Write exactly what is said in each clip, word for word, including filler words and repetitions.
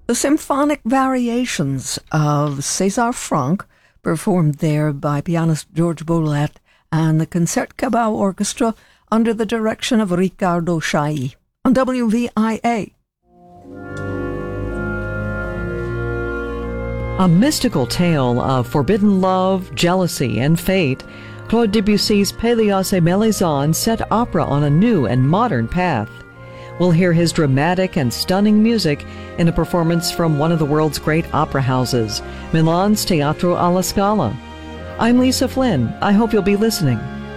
The symphonic variations of César Franck, performed there by pianist George Boulez and the Concertgebouw Orchestra under the direction of Riccardo Chailly on W V I A. A mystical tale of forbidden love, jealousy, and fate, Claude Debussy's Pélias et Mélisande set opera on a new and modern path. We'll hear his dramatic and stunning music in a performance from one of the world's great opera houses, Milan's Teatro alla Scala. I'm Lisa Flynn. I hope you'll be listening.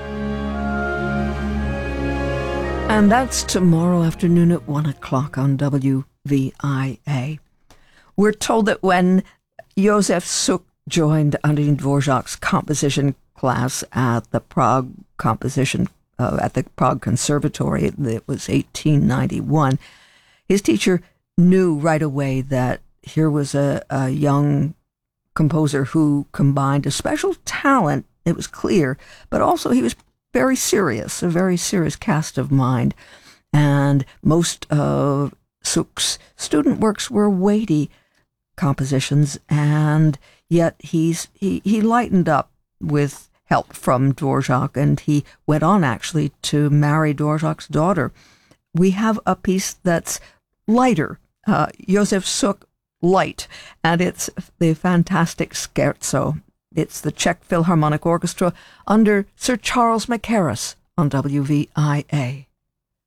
And that's tomorrow afternoon at one o'clock on W V I A. We're told that when Josef Suk joined Antonín Dvořák's composition class at the Prague Composition uh, at the Prague Conservatory, it was eighteen ninety-one, his teacher knew right away that here was a, a young composer who combined a special talent, it was clear, but also he was very serious, a very serious cast of mind. And most of Suk's student works were weighty compositions, and yet he's he, he lightened up with help from Dvořák, and he went on actually to marry Dvořák's daughter. We have a piece that's lighter, uh, Josef Suk Light, and it's the fantastic Scherzo. It's the Czech Philharmonic Orchestra under Sir Charles Mackerras on W V I A.